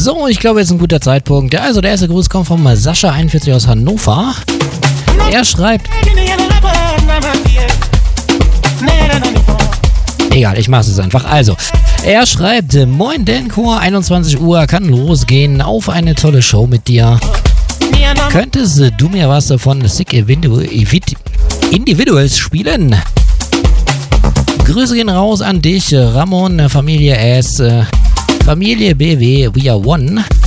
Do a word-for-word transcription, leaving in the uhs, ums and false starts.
So, ich glaube, jetzt ist ein guter Zeitpunkt. Also, der erste Gruß kommt von Sascha einundvierzig aus Hannover. Er schreibt... Egal, ich mache es einfach. Also, er schreibt, moin Denko, einundzwanzig Uhr, kann losgehen, auf eine tolle Show mit dir. Könntest du mir was davon Sick Individuals spielen? Grüße gehen raus an dich, Ramon, Familie S, Familie B W, We Are One.